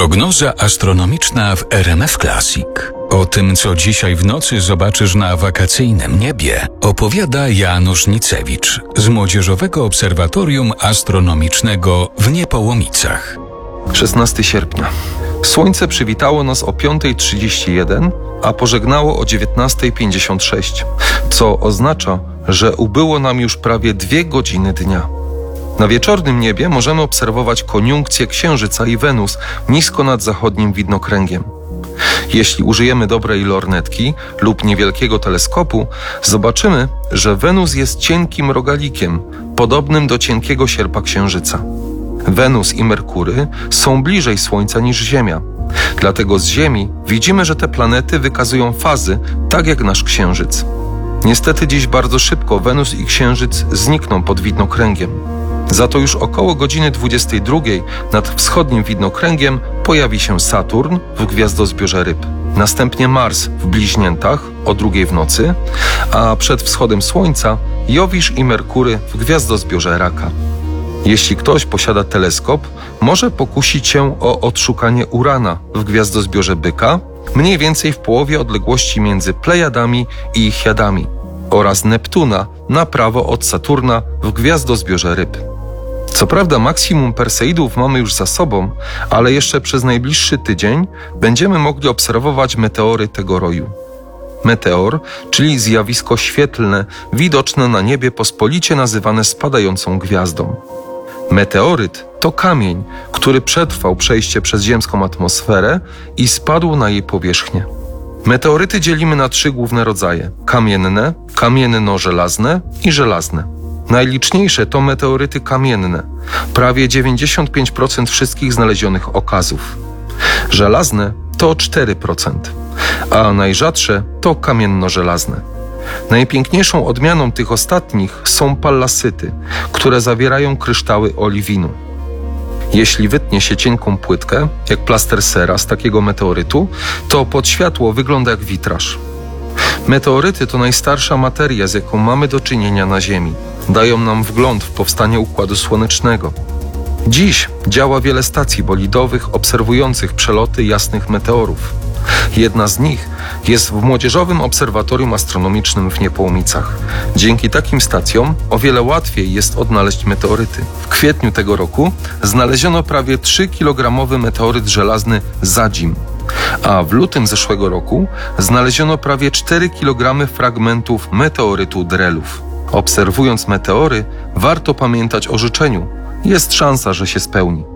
Prognoza astronomiczna w RMF Classic. O tym, co dzisiaj w nocy zobaczysz na wakacyjnym niebie, opowiada Janusz Nicewicz z Młodzieżowego Obserwatorium Astronomicznego w Niepołomicach. 16 sierpnia. Słońce przywitało nas o 5:31, a pożegnało o 19:56, co oznacza, że ubyło nam już prawie 2 godziny dnia. Na wieczornym niebie możemy obserwować koniunkcję Księżyca i Wenus nisko nad zachodnim widnokręgiem. Jeśli użyjemy dobrej lornetki lub niewielkiego teleskopu, zobaczymy, że Wenus jest cienkim rogalikiem, podobnym do cienkiego sierpa Księżyca. Wenus i Merkury są bliżej Słońca niż Ziemia. Dlatego z Ziemi widzimy, że te planety wykazują fazy, tak jak nasz Księżyc. Niestety dziś bardzo szybko Wenus i Księżyc znikną pod widnokręgiem. Za to już około godziny 22 nad wschodnim widnokręgiem pojawi się Saturn w gwiazdozbiorze Ryb. Następnie Mars w Bliźniętach o 2 w nocy, a przed wschodem Słońca Jowisz i Merkury w gwiazdozbiorze Raka. Jeśli ktoś posiada teleskop, może pokusić się o odszukanie Urana w gwiazdozbiorze Byka, mniej więcej w połowie odległości między Plejadami i Chiadami, oraz Neptuna na prawo od Saturna w gwiazdozbiorze Ryb. Co prawda maksimum Perseidów mamy już za sobą, ale jeszcze przez najbliższy tydzień będziemy mogli obserwować meteory tego roju. Meteor, czyli zjawisko świetlne, widoczne na niebie pospolicie nazywane spadającą gwiazdą. Meteoryt to kamień, który przetrwał przejście przez ziemską atmosferę i spadł na jej powierzchnię. Meteoryty dzielimy na 3 główne rodzaje: kamienne, kamienno-żelazne i żelazne. Najliczniejsze to meteoryty kamienne, prawie 95% wszystkich znalezionych okazów. Żelazne to 4%, a najrzadsze to kamienno-żelazne. Najpiękniejszą odmianą tych ostatnich są pallasyty, które zawierają kryształy oliwinu. Jeśli wytnie się cienką płytkę, jak plaster sera z takiego meteorytu, to pod światło wygląda jak witraż. Meteoryty to najstarsza materia, z jaką mamy do czynienia na Ziemi. Dają nam wgląd w powstanie Układu Słonecznego. Dziś działa wiele stacji bolidowych obserwujących przeloty jasnych meteorów. Jedna z nich jest w Młodzieżowym Obserwatorium Astronomicznym w Niepołomicach. Dzięki takim stacjom o wiele łatwiej jest odnaleźć meteoryty. W kwietniu tego roku znaleziono prawie 3-kilogramowy meteoryt żelazny Zadzim, a w lutym zeszłego roku znaleziono prawie 4 kg fragmentów meteorytu Drelów. Obserwując meteory, warto pamiętać o życzeniu. Jest szansa, że się spełni.